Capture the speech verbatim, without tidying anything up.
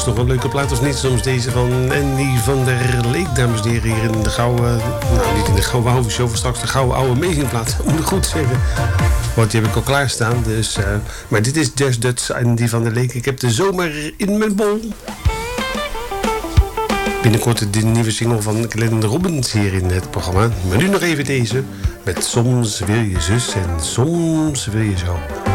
is toch een leuke plaat of niet? Soms deze van Andy van der Leek, dames en heren, hier in de gouden... Nou, niet in de gouden oude show, straks de gouden oude amazingplaat. Moet ik goed zeggen. Want die heb ik al klaarstaan. Dus, uh, maar dit is Jazz Dutch Andy van der Leek. Ik heb de zomer in mijn bol. Binnenkort de nieuwe single van Glenn Robbins hier in het programma. Maar nu nog even deze. Met Soms wil je zus en soms wil je zo.